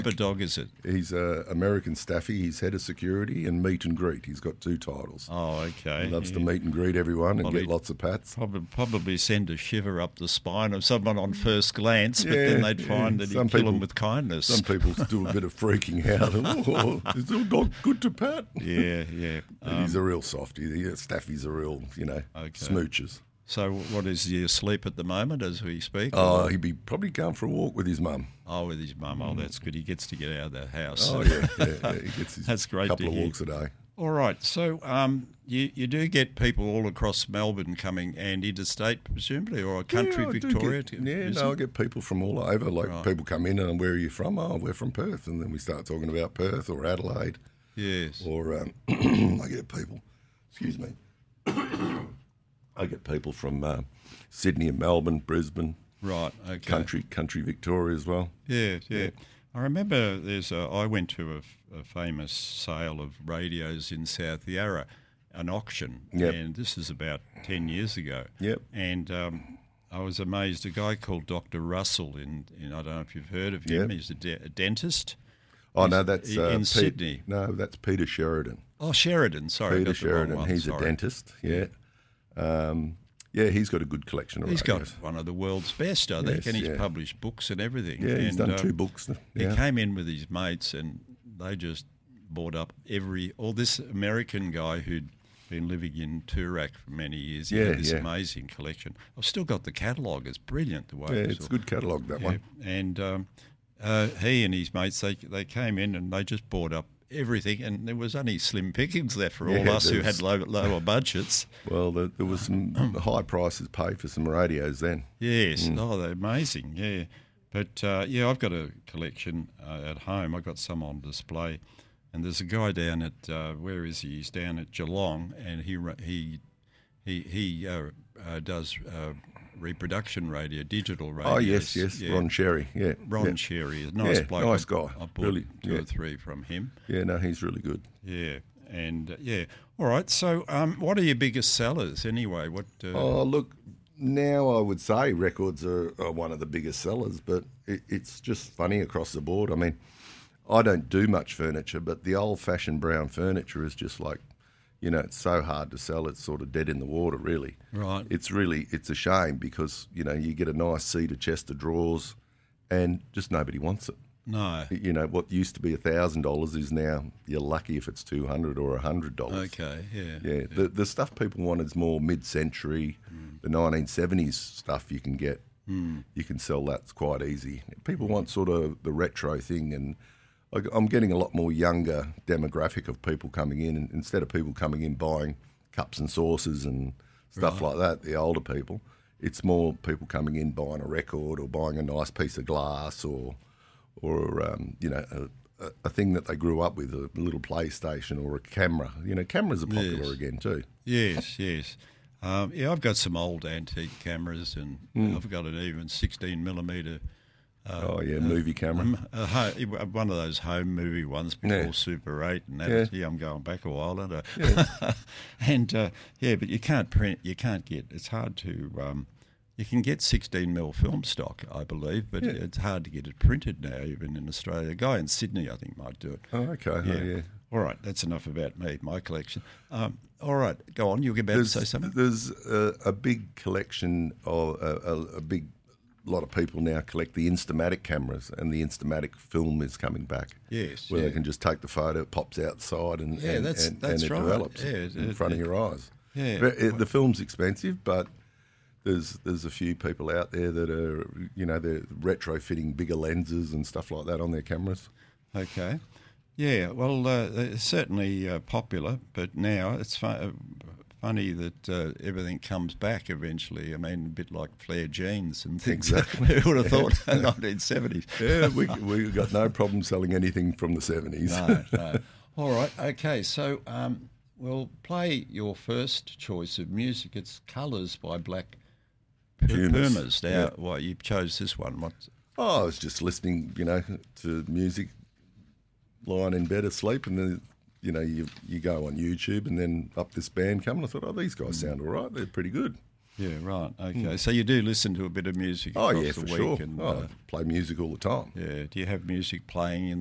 A dog, is it? He's a American Staffy. He's head of security and meet and greet. He's got 2 titles. Oh, okay. He loves to meet and greet everyone and get lots of pats. Probably send a shiver up the spine of someone on first glance, but then they'd find that he'd kill them with kindness. Some people do a bit of freaking out. Oh, is the dog good to pat? Yeah. He's a real softie. Staffy's a real, smooches. So what is he asleep at the moment as we speak? Oh, he'd be probably going for a walk with his mum. Oh, with his mum. Oh, that's good. He gets to get out of the house. Oh, yeah. He gets his that's great couple of walks a day. All right. So you do get people all across Melbourne coming and interstate, presumably, or country Victoria? I get people from all over. Like people come in and where are you from? Oh, we're from Perth. And then we start talking about Perth or Adelaide. Yes. Or I get people, excuse me, I get people from Sydney and Melbourne, Brisbane. Right, okay. Country Victoria as well. Yeah. I remember I went to a famous sale of radios in South Yarra, an auction, and this is about 10 years ago. Yep. And I was amazed. A guy called Dr. Russell, in I don't know if you've heard of him, he's a dentist. Oh, no, that's in Sydney. No, that's Peter Sheridan. Oh, Sheridan, sorry. Peter Sheridan, he's a dentist, he's got a good collection of radios. He's got one of the world's best, I think, and he's published books and everything. Yeah, he's done 2 books. He came in with his mates and they just bought up this American guy who'd been living in Toorak for many years. He had this amazing collection. I've still got the catalogue. It's brilliant the way it's a good catalogue, that one. And he and his mates, they came in and they just bought up everything, and there was only slim pickings there for all us who had lower budgets. Well, there was some high prices paid for some radios then. Yes, they're amazing, yeah. But, I've got a collection at home. I've got some on display. And there's a guy down at, where is he? He's down at Geelong, and he does reproduction radio, digital radio. Oh, yes, Ron Sherry, Ron Sherry is a nice bloke. Nice guy. I bought really, 2 or 3 from him. Yeah, no, he's really good. Yeah, and all right. So, what are your biggest sellers anyway? Look, now I would say records are one of the biggest sellers, but it's just funny across the board. I mean, I don't do much furniture, but the old-fashioned brown furniture is just like, it's so hard to sell. It's sort of dead in the water, really. Right. It's a shame because, you get a nice cedar chest of drawers and just nobody wants it. No. What used to be $1,000 is now, you're lucky if it's $200 or $100. Okay, yeah. Yeah, the stuff people want is more mid-century, the 1970s stuff you can get. You can sell that quite easy. People want sort of the retro thing, and I'm getting a lot more younger demographic of people coming in, and instead of people coming in buying cups and saucers and stuff like that, the older people, it's more people coming in buying a record or buying a nice piece of glass or a thing that they grew up with, a little PlayStation or a camera. Cameras are popular again too. Yes. I've got some old antique cameras, and I've got an even 16mm. Movie camera. One of those home movie ones before Super 8 and that. Yeah, I'm going back a while, aren't I? Yeah. And but you can't print. You can't get. It's hard to. You can get 16mm film stock, I believe, but it's hard to get it printed now, even in Australia. A guy in Sydney, I think, might do it. Oh, okay. Yeah. All right, that's enough about me, my collection. All right, go on. You were about to say something. There's a big collection of a big. A lot of people now collect the Instamatic cameras, and the Instamatic film is coming back. Yes, where they can just take the photo, it pops outside, and that's it right. develops in front of your eyes. Yeah, the film's expensive, but there's a few people out there that are they're retrofitting bigger lenses and stuff like that on their cameras. Okay, yeah. Well, they're certainly popular, but now it's funny that everything comes back eventually. I mean, a bit like flare jeans and things. Exactly. Who would have thought 1970s? Yeah, we got no problem selling anything from the 70s. No. All right, okay. So we'll play your first choice of music. It's Colours by Black Pumas. Now, why you chose this one? I was just listening, to music, lying in bed asleep, and then you go on YouTube and then up this band come, and I thought, these guys sound all right. They're pretty good. Yeah, right. Okay. So you do listen to a bit of music across the for week? sure. And, play music all the time. yeah. Do you have music playing in